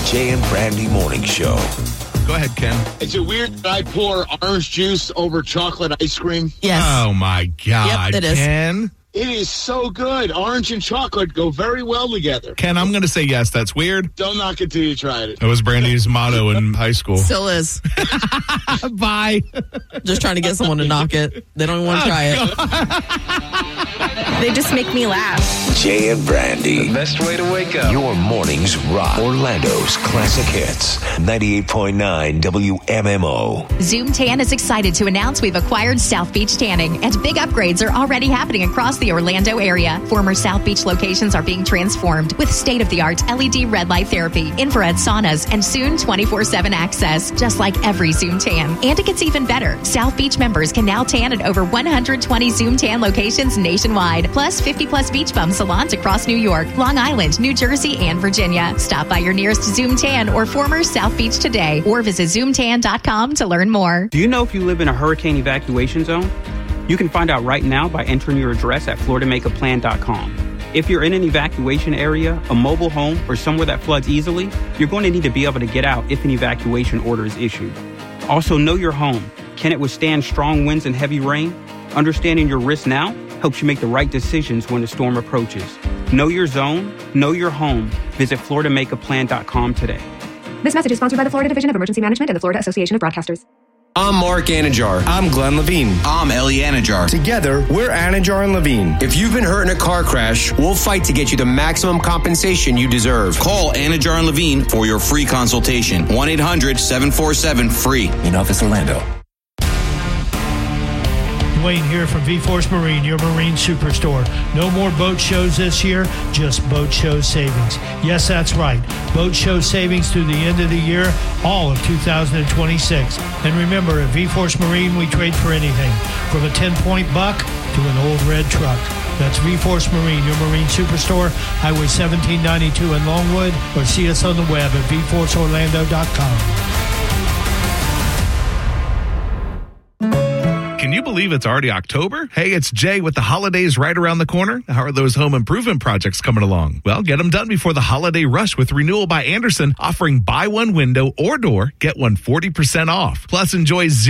Jay and Brandy Morning Show. Go ahead, Ken. Is it weird that I pour orange juice over chocolate ice cream? Yes. Oh, my God. Yep, it is. Ken? It is so good. Orange and chocolate go very well together. Ken, I'm going to say yes. That's weird. Don't knock it till you tried it. That was Brandy's motto in high school. Still is. Bye. Just trying to get someone to knock it. They don't want to try it. They just make me laugh. Jay and Brandy. The best way to wake up. Your mornings rock. Orlando's classic hits. 98.9 WMMO. Zoom Tan is excited to announce we've acquired South Beach Tanning, and big upgrades are already happening across the Orlando area. Former South Beach locations are being transformed with state-of-the-art LED red light therapy, infrared saunas, and soon 24/7 access, just like every Zoom Tan. And it gets even better. South Beach members can now tan at over 120 Zoom Tan locations nationwide, plus 50-plus beach bum salons across New York, Long Island, New Jersey, and Virginia. Stop by your nearest Zoom Tan or former South Beach today, or visit zoomtan.com to learn more. Do you know if you live in a hurricane evacuation zone? You can find out right now by entering your address at floridamakeaplan.com. If you're in an evacuation area, a mobile home, or somewhere that floods easily, you're going to need to be able to get out if an evacuation order is issued. Also, know your home. Can it withstand strong winds and heavy rain? Understanding your risk now helps you make the right decisions when the storm approaches. Know your zone, know your home. Visit floridamakeaplan.com today. This message is sponsored by the Florida Division of Emergency Management and the Florida Association of Broadcasters. I'm Mark Anajar. I'm Glenn Levine. I'm Ellie Anajar. Together, we're Anajar and Levine. If you've been hurt in a car crash, we'll fight to get you the maximum compensation you deserve. Call Anajar and Levine for your free consultation. 1-800-747-FREE. In Office Orlando. Wayne here from V-Force Marine, your marine superstore. No more boat shows this year, just boat show savings. Yes, that's right. Boat show savings through the end of the year, all of 2026. And remember, at V-Force Marine, we trade for anything, from a 10-point buck to an old red truck. That's V-Force Marine, your marine superstore, Highway 1792 in Longwood, or see us on the web at vforceorlando.com. Can you believe it's already October? Hey, it's Jay with the holidays right around the corner. How are those home improvement projects coming along? Well, get them done before the holiday rush with Renewal by Andersen, offering buy one window or door, get one 40% off. Plus, enjoy